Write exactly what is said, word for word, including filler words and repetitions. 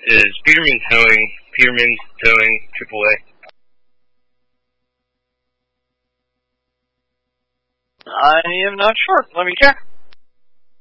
is Peterman Towing, Peterman Towing, triple A. I am not sure. Let me check.